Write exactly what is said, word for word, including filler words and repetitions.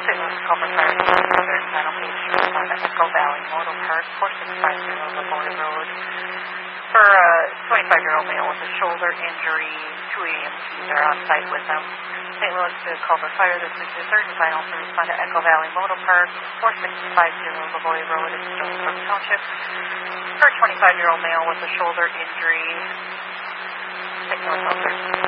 Saint Louis Culver Fire Station, third final page, respond to Echo Valley Motor Park, four six five zero Lavoy Road. For a twenty-five-year-old male with a shoulder injury, two E M Ts are on site with them. Saint Louis to Culver Fire, this is your third and final to respond to Echo Valley Motor Park, four six five zero Lavoy Road in Stony Brook Township. For a twenty-five-year-old male with a shoulder injury, Saint Louis Culver.